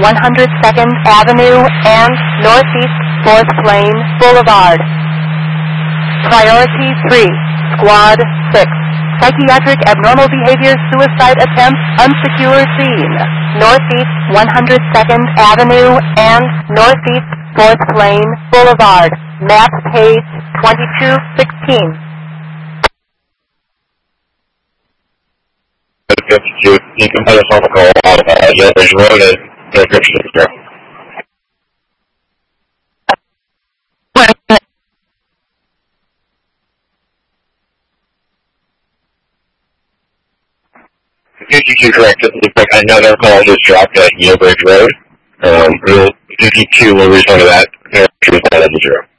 102nd Avenue and Northeast 4th Lane Boulevard. Priority 3, Squad 6. Psychiatric abnormal behavior, suicide attempt, unsecure scene. Northeast 102nd Avenue and Northeast 4th Lane Boulevard. Map page 2216. 52. You can put us on the call on Yellow Bridge Road at Griffith Square. $52 correct. It looks like another call just dropped at Yellow Bridge Road. 52 will respond to that. 0.